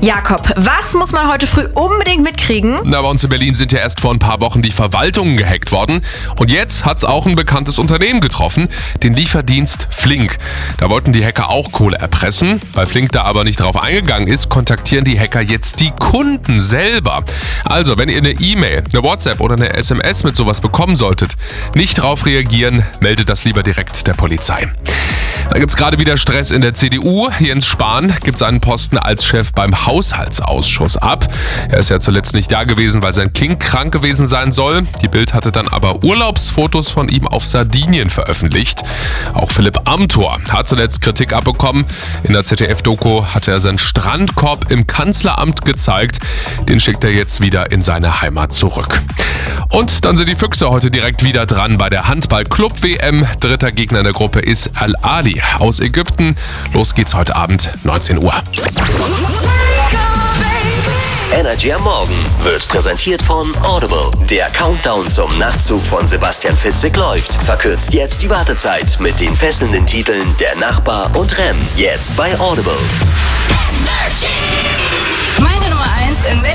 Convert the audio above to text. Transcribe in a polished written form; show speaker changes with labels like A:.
A: Jakob, was muss man heute früh unbedingt mitkriegen?
B: Na, bei uns in Berlin sind ja erst vor ein paar Wochen die Verwaltungen gehackt worden. Und jetzt hat's auch ein bekanntes Unternehmen getroffen, den Lieferdienst Flink. Da wollten die Hacker auch Kohle erpressen. Weil Flink da aber nicht drauf eingegangen ist, kontaktieren die Hacker jetzt die Kunden selber. Also, wenn ihr eine E-Mail, eine WhatsApp oder eine SMS mit sowas bekommen solltet, nicht drauf reagieren, meldet das lieber direkt der Polizei. Da gibt's gerade wieder Stress in der CDU. Jens Spahn gibt seinen Posten als Chef beim Haushaltsausschuss ab. Er ist ja zuletzt nicht da gewesen, weil sein Kind krank gewesen sein soll. Die Bild hatte dann aber Urlaubsfotos von ihm auf Sardinien veröffentlicht. Auch Philipp Amthor hat zuletzt Kritik abbekommen. In der ZDF-Doku hat er seinen Strandkorb im Kanzleramt gezeigt. Den schickt er jetzt wieder in seine Heimat zurück. Und dann sind die Füchse heute direkt wieder dran bei der Handball-Club-WM. Dritter Gegner in der Gruppe ist Al-Ahly aus Ägypten. Los geht's heute Abend, 19 Uhr.
C: Energy am Morgen wird präsentiert von Audible. Der Countdown zum Nachtzug von Sebastian Fitzek läuft. Verkürzt jetzt die Wartezeit mit den fesselnden Titeln Der Nachbar und Rem. Jetzt bei Audible.
D: Meine Nummer 1 in Berlin.